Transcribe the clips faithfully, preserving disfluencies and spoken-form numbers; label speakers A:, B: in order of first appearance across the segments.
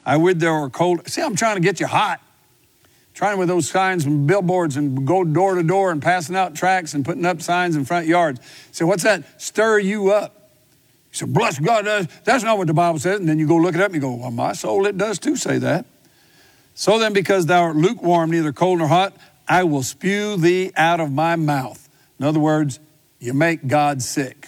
A: I would there were cold. See, I'm trying to get you hot. Trying with those signs and billboards and go door to door and passing out tracts and putting up signs in front yards. So what's that? Stir you up. You say, bless God, that's not what the Bible says. And then you go look it up and you go, well, my soul, it does too say that. So then, because thou art lukewarm, neither cold nor hot, I will spew thee out of my mouth. In other words, you make God sick.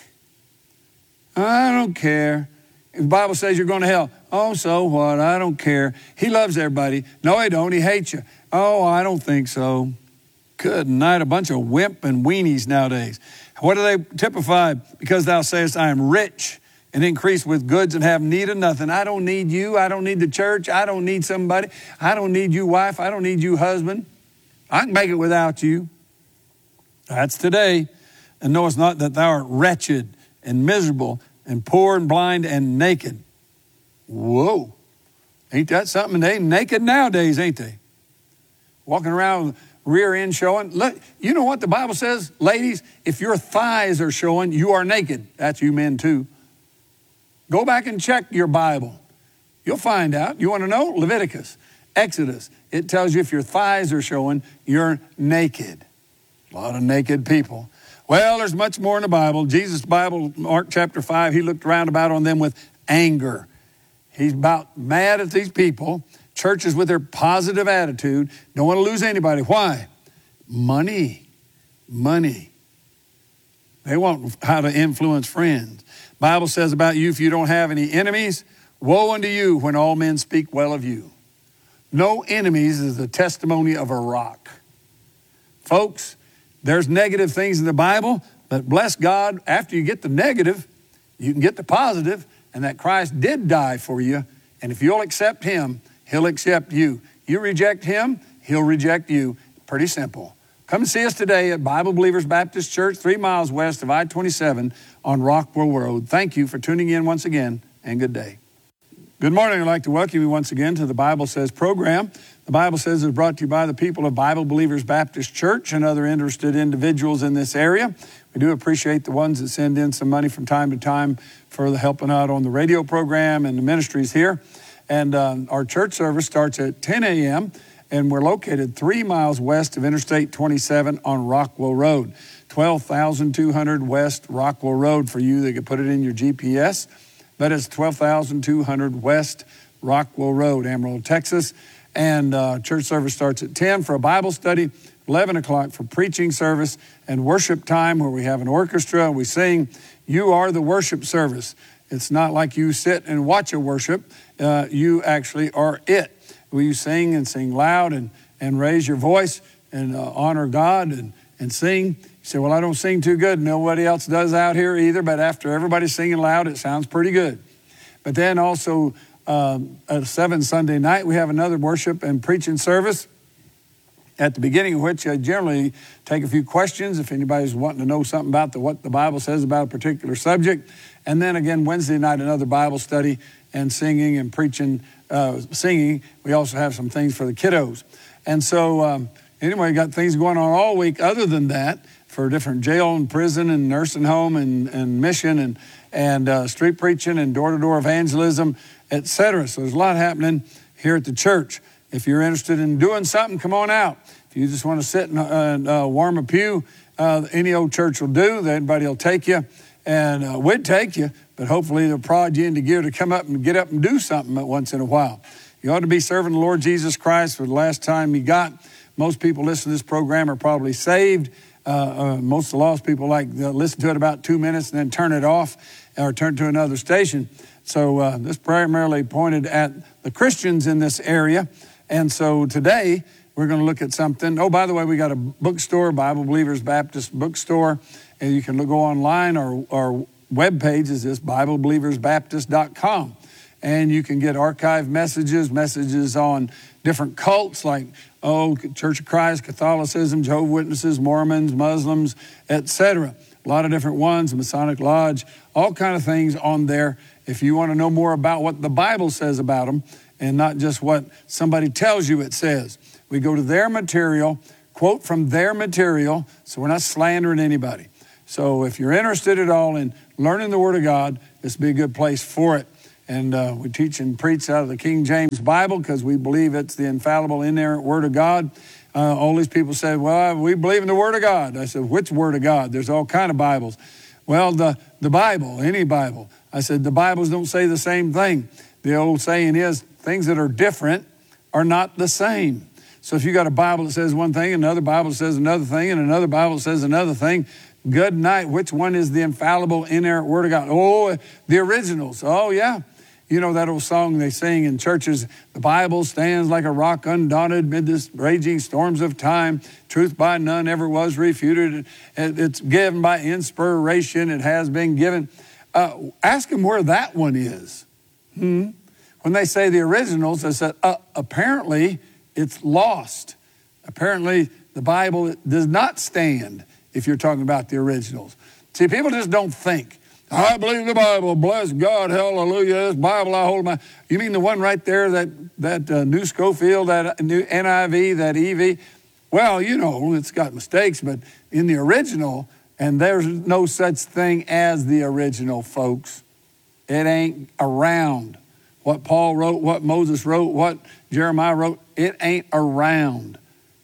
A: I don't care. If the Bible says you're going to hell, oh, so what? I don't care. He loves everybody. No, he don't. He hates you. Oh, I don't think so. Good night. A bunch of wimp and weenies nowadays. What do they typify? Because thou sayest, I am rich and increase with goods and have need of nothing. I don't need you. I don't need the church. I don't need somebody. I don't need you, wife. I don't need you, husband. I can make it without you. That's today. And knowest not that thou art wretched and miserable and poor and blind and naked. Whoa. Ain't that something? They naked nowadays, ain't they? Walking around with rear end showing. Look, you know what the Bible says, ladies? If your thighs are showing, you are naked. That's you men too. Go back and check your Bible. You'll find out. You want to know? Leviticus, Exodus. It tells you if your thighs are showing, you're naked. A lot of naked people. Well, there's much more in the Bible. Jesus' Bible, Mark chapter five, he looked round about on them with anger. He's about mad at these people. Churches with their positive attitude don't want to lose anybody. Why? Money. Money. They want how to influence friends. Bible says about you, if you don't have any enemies, woe unto you when all men speak well of you. No enemies is the testimony of a rock. Folks, there's negative things in the Bible, but bless God, after you get the negative, you can get the positive, and that Christ did die for you. And if you'll accept him, he'll accept you. You reject him, he'll reject you. Pretty simple. Come see us today at Bible Believers Baptist Church, three miles west of I twenty-seven on Rockwell Road. Thank you for tuning in once again, and good day. Good morning. I'd like to welcome you once again to the Bible Says program. The Bible Says is brought to you by the people of Bible Believers Baptist Church and other interested individuals in this area. We do appreciate the ones that send in some money from time to time for the helping out on the radio program and the ministries here. And um, our church service starts at ten a.m., and we're located three miles west of Interstate twenty-seven on Rockwell Road. twelve thousand two hundred West Rockwell Road for you that can put it in your G P S. That is twelve thousand two hundred West Rockwell Road, Amarillo, Texas. And uh, church service starts at ten for a Bible study, eleven o'clock for preaching service, and worship time where we have an orchestra and we sing. You are the worship service. It's not like you sit and watch a worship. Uh, you actually are it. Will you sing and sing loud and, and raise your voice and uh, honor God and, and sing? You say, well, I don't sing too good. Nobody else does out here either, but after everybody's singing loud, it sounds pretty good. But then also um, at seven Sunday night, we have another worship and preaching service, at the beginning of which I generally take a few questions if anybody's wanting to know something about the, what the Bible says about a particular subject. And then again, Wednesday night, another Bible study and singing and preaching, uh, singing. We also have some things for the kiddos. And so um, anyway, got things going on all week other than that for different jail and prison and nursing home and, and mission and, and uh, street preaching and door-to-door evangelism, et cetera. So there's a lot happening here at the church. If you're interested in doing something, come on out. If you just want to sit and uh, uh, warm a pew, uh, any old church will do. Anybody will take you. And uh, we'd take you, but hopefully they'll prod you into gear to come up and get up and do something once in a while. You ought to be serving the Lord Jesus Christ for the last time you got. Most people listening to this program are probably saved. Uh, uh, most of the lost people like uh, listen to it about two minutes and then turn it off or turn to another station. So uh, this primarily pointed at the Christians in this area. And so today we're going to look at something. Oh, by the way, we got a bookstore, Bible Believers Baptist Bookstore. And you can go online. Our, our webpage is this, Bible Believers Baptist dot com. And you can get archived messages, messages on different cults like, oh, Church of Christ, Catholicism, Jehovah's Witnesses, Mormons, Muslims, et cetera. A lot of different ones, Masonic Lodge, all kind of things on there. If you want to know more about what the Bible says about them and not just what somebody tells you it says. We go to their material, quote from their material, so we're not slandering anybody. So if you're interested at all in learning the Word of God, this would be a good place for it. And uh, we teach and preach out of the King James Bible because we believe it's the infallible, inerrant Word of God. Uh, all these people say, well, we believe in the Word of God. I said, which Word of God? There's all kind of Bibles. Well, the, the Bible, any Bible. I said, the Bibles don't say the same thing. The old saying is, things that are different are not the same. So if you got a Bible that says one thing, another Bible that says another thing, and another Bible that says another thing, good night. Which one is the infallible, inerrant Word of God? Oh, the originals. Oh, yeah. You know that old song they sing in churches, the Bible stands like a rock undaunted mid the raging storms of time. Truth by none ever was refuted. It's given by inspiration. It has been given. Uh, ask them where that one is. Hmm? When they say the originals, they said, uh, apparently it's lost. Apparently the Bible does not stand if you're talking about the originals. See, people just don't think. I believe the Bible. Bless God. Hallelujah. This Bible I hold in my... You mean the one right there, that, that uh, New Schofield, that new N I V, that E V? Well, you know, it's got mistakes, but in the original, and there's no such thing as the original, folks. It ain't around. What Paul wrote, what Moses wrote, what Jeremiah wrote, it ain't around.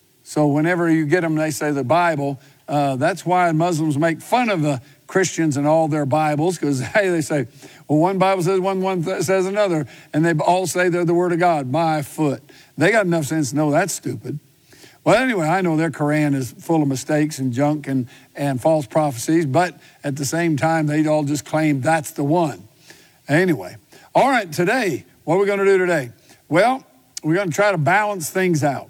A: So whenever you get them, they say the Bible, uh, that's why Muslims make fun of the Christians and all their Bibles, because, hey, they say, well, one Bible says one, one th- says another, and they all say they're the Word of God, my foot. They got enough sense to know that's stupid. Well, anyway, I know their Quran is full of mistakes and junk and, and false prophecies, but at the same time, they all just claim that's the one. Anyway, all right, today, what are we going to do today? Well, we're going to try to balance things out.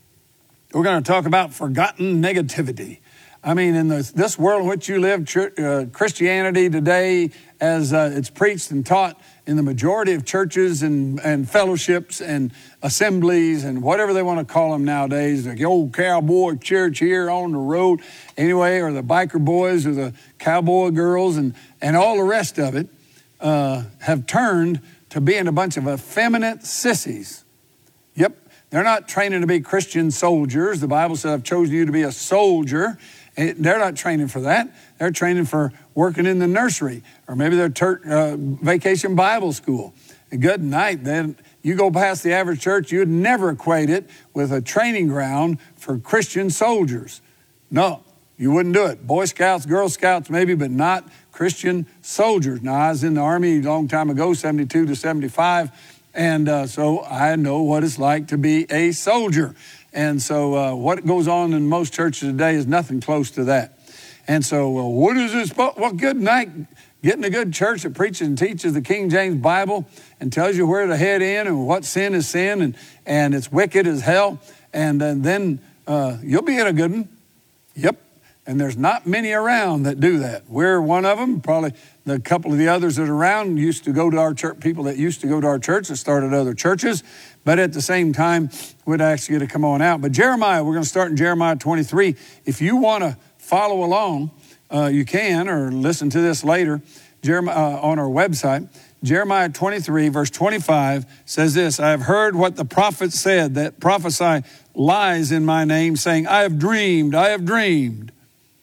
A: We're going to talk about forgotten negativity. I mean, in the, this world in which you live, uh, Christianity today, as uh, it's preached and taught in the majority of churches and, and fellowships and assemblies and whatever they want to call them nowadays, the old cowboy church here on the road anyway, or the biker boys or the cowboy girls and, and all the rest of it, uh, have turned to being a bunch of effeminate sissies. Yep, they're not training to be Christian soldiers. The Bible says, I've chosen you to be a soldier. They're not training for that. They're training for working in the nursery, or maybe they're ter- uh, vacation Bible school. And good night. Then you go past the average church, you'd never equate it with a training ground for Christian soldiers. No, you wouldn't do it. Boy Scouts, Girl Scouts maybe, but not Christian soldiers. Now, I was in the Army a long time ago, seventy-two to seventy-five, and uh, so I know what it's like to be a soldier. And so uh, what goes on in most churches today is nothing close to that. And so uh, what is this? Well, good night. Getting a good church that preaches and teaches the King James Bible and tells you where to head in and what sin is sin and, and it's wicked as hell. And, and then uh, you'll be in a good one. Yep. And there's not many around that do that. We're one of them. Probably the couple of the others that are around used to go to our church, people that used to go to our church that started other churches. But at the same time, we'd ask you to come on out. But Jeremiah, we're going to start in Jeremiah twenty-three. If you want to follow along, uh, you can, or listen to this later Jeremiah, uh, on our website. Jeremiah twenty-three, verse twenty-five says this, I have heard what the prophets said that prophesy lies in my name, saying, I have dreamed, I have dreamed.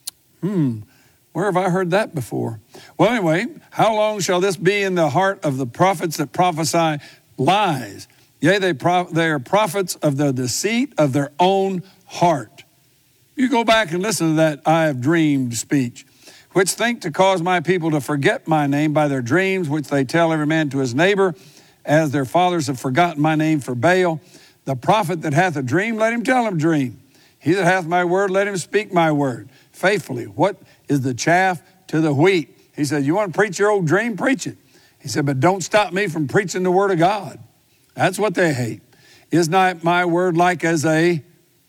A: Hmm, where have I heard that before? Well, anyway, how long shall this be in the heart of the prophets that prophesy lies? Yea, they, pro- they are prophets of the deceit of their own heart. You go back and listen to that I have dreamed speech, which think to cause my people to forget my name by their dreams, which they tell every man to his neighbor, as their fathers have forgotten my name for Baal. The prophet that hath a dream, let him tell him dream. He that hath my word, let him speak my word faithfully. What is the chaff to the wheat? He said, you want to preach your old dream? Preach it. He said, but don't stop me from preaching the word of God. That's what they hate. Is not my word like as a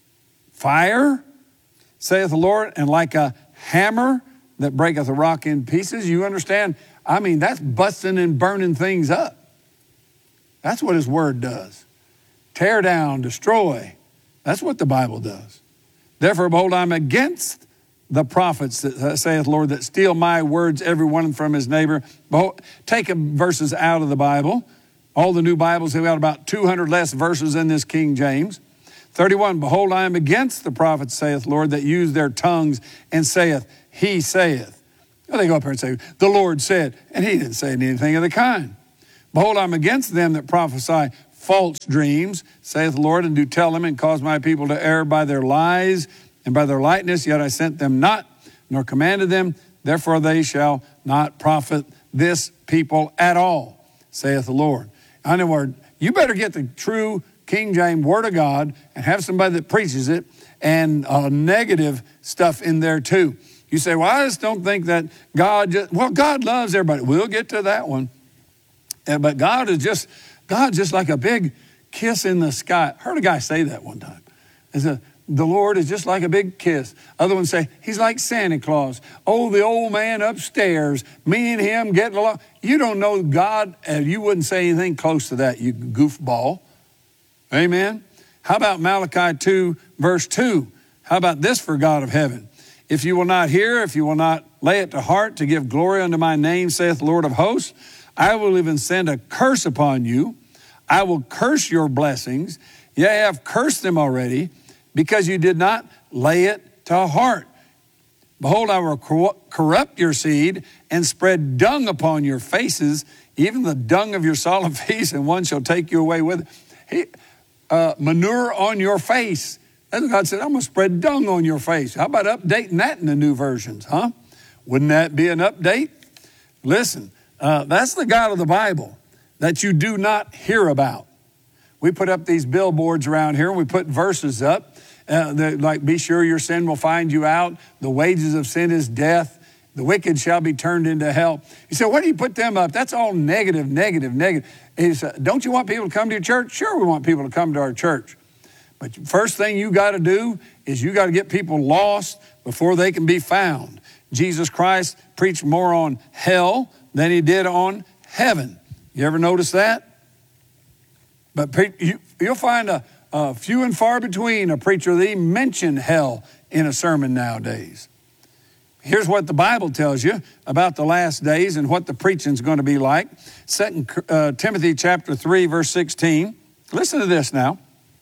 A: fire, saith the Lord, and like a hammer that breaketh a rock in pieces? You understand? I mean, that's busting and burning things up. That's what his word does. Tear down, destroy. That's what the Bible does. Therefore, behold, I'm against the prophets that uh, saith the Lord that steal my words, every one from his neighbor. Behold, take verses out of the Bible. All the new Bibles have got about two hundred less verses in this King James. thirty-one, behold, I am against the prophets, saith the Lord, that use their tongues and saith, he saith. Well, they go up here and say, the Lord said, and he didn't say anything of the kind. Behold, I'm against them that prophesy false dreams, saith the Lord, and do tell them, and cause my people to err by their lies and by their lightness. Yet I sent them not, nor commanded them. Therefore they shall not profit this people at all, saith the Lord. In other words, you better get the true King James Word of God and have somebody that preaches it, and uh, negative stuff in there too. You say, well, I just don't think that God just, well, God loves everybody. We'll get to that one. Uh, but God is just, God's just like a big kiss in the sky. I heard a guy say that one time. He said, the Lord is just like a big kiss. Other ones say, he's like Santa Claus. Oh, the old man upstairs, me and him getting along. You don't know God, and you wouldn't say anything close to that, you goofball. Amen. How about Malachi two, verse two? How about this for God of heaven? If you will not hear, if you will not lay it to heart to give glory unto my name, saith the Lord of hosts, I will even send a curse upon you. I will curse your blessings. Yea, I have cursed them already, because you did not lay it to heart. Behold, I will corrupt your seed and spread dung upon your faces, even the dung of your solemn feast, and one shall take you away with it. He, uh, manure on your face. That's what God said, I'm going to spread dung on your face. How about updating that in the new versions, huh? Wouldn't that be an update? Listen, uh, that's the God of the Bible that you do not hear about. We put up these billboards around here, and we put verses up. Uh, like, be sure your sin will find you out. The wages of sin is death. The wicked shall be turned into hell. You say, why do you put them up? That's all negative, negative, negative. Is, uh, don't you want people to come to your church? Sure, we want people to come to our church. But first thing you got to do is you got to get people lost before they can be found. Jesus Christ preached more on hell than he did on heaven. You ever notice that? But pre- you, you'll find a, a few and far between a preacher that even mention hell in a sermon nowadays. Here's what the Bible tells you about the last days and what the preaching is going to be like. Second uh, Timothy chapter three, verse sixteen. Listen to this now.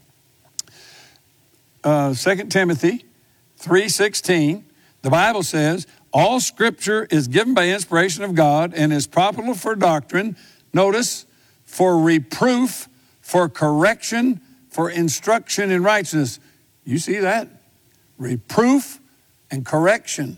A: Uh, Second Timothy three sixteen. The Bible says, all Scripture is given by inspiration of God and is profitable for doctrine. Notice, for reproof, for correction, for instruction in righteousness. You see that? Reproof and correction.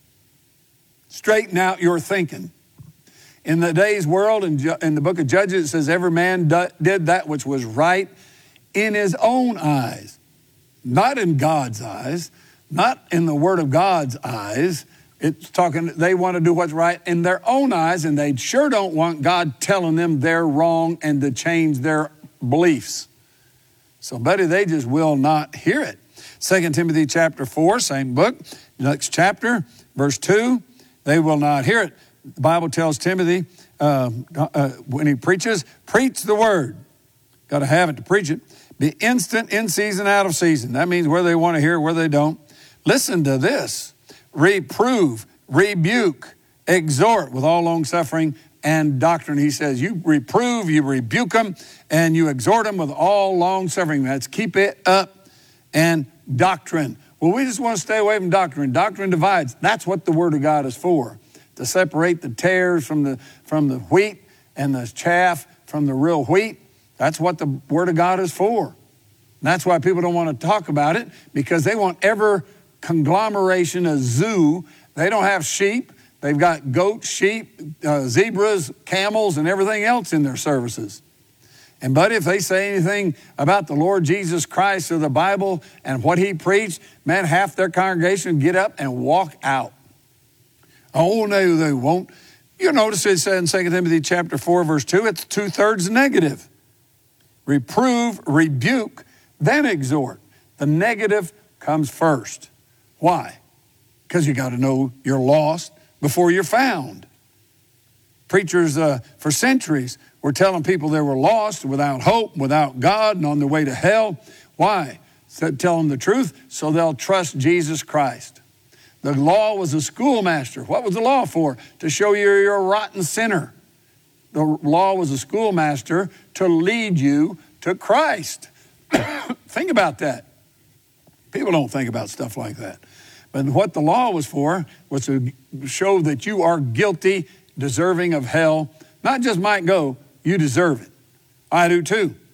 A: Straighten out your thinking. In the day's world, in, in the book of Judges, it says every man do, did that which was right in his own eyes. Not in God's eyes. Not in the Word of God's eyes. It's talking, they want to do what's right in their own eyes, and they sure don't want God telling them they're wrong and to change their beliefs. So, buddy, they just will not hear it. Second Timothy chapter four, same book, next chapter, verse two, they will not hear it. The Bible tells Timothy, uh, uh, when he preaches, preach the word. Got to have it to preach it. Be instant, in season, out of season. That means whether they want to hear it, whether they don't. Listen to this. Reprove, rebuke, exhort with all long suffering and doctrine. He says you reprove, you rebuke them, and you exhort them with all long suffering. That's keep it up and doctrine. Well, we just want to stay away from doctrine. Doctrine divides. That's what the Word of God is for, to separate the tares from the, from the wheat and the chaff from the real wheat. That's what the Word of God is for. And that's why people don't want to talk about it, because they want ever conglomeration, a zoo. They don't have sheep. They've got goats, sheep, uh, zebras, camels, and everything else in their services. And but if they say anything about the Lord Jesus Christ or the Bible and what he preached, man, half their congregation get up and walk out. Oh, no, they won't. You notice it said in Second Timothy chapter four, verse two, it's two-thirds negative. Reprove, rebuke, then exhort. The negative comes first. Why? Because you got to know you're lost before you're found. Preachers uh, for centuries were telling people they were lost, without hope, without God, and on their way to hell. Why? Said, tell them the truth so they'll trust Jesus Christ. The law was a schoolmaster. What was the law for? To show you you're a rotten sinner. The law was a schoolmaster to lead you to Christ. Think about that. People don't think about stuff like that. But what the law was for was to show that you are guilty, deserving of hell. Not just might go, You deserve it. I do too.